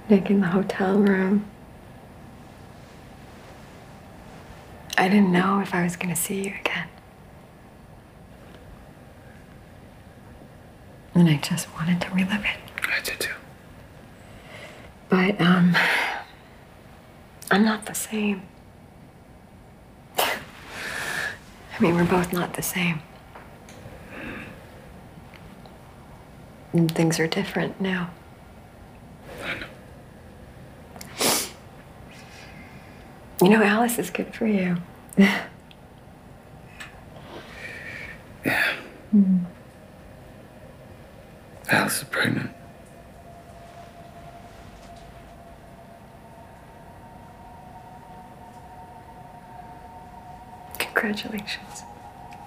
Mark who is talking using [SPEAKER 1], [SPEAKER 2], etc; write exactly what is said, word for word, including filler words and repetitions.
[SPEAKER 1] Nick in the hotel room. I didn't know if I was gonna see you again. And I just wanted to relive it.
[SPEAKER 2] I did too.
[SPEAKER 1] But, um, I'm not the same. I mean, we're both not the same. And things are different now.
[SPEAKER 2] I know.
[SPEAKER 1] You know, Alice is good for you.
[SPEAKER 2] Yeah.
[SPEAKER 1] Mm.
[SPEAKER 2] Alice is pregnant.
[SPEAKER 1] Congratulations.